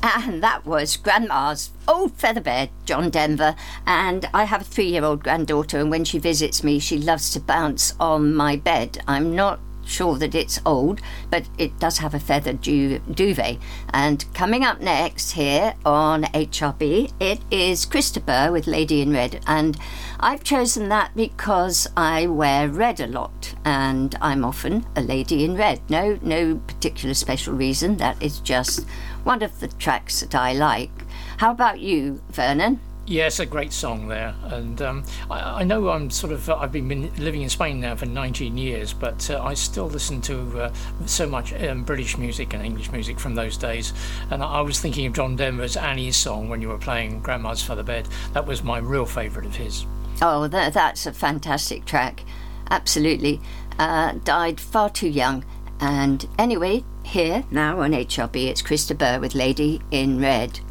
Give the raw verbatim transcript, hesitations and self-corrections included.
And that was Grandma's old feather bed, John Denver. And I have a three-year-old granddaughter, and when she visits me, she loves to bounce on my bed. I'm not sure that it's old, but it does have a feathered du- duvet. And coming up next here on H R B, it is Christopher with Lady in Red. And I've chosen that because I wear red a lot, and I'm often a lady in red. No, no particular special reason. That is just one of the tracks that I like. How about you, Vernon? Yes, a great song there, and um, I, I know I'm sort of uh, I've been living in Spain now for nineteen years, but uh, I still listen to uh, so much um, British music and English music from those days. And I was thinking of John Denver's Annie's song when you were playing Grandma's Feather Bed. That was my real favourite of his. Oh, that, that's a fantastic track, absolutely. Uh, died far too young, and anyway, here now on H R B, it's Krista Burr with Lady in Red.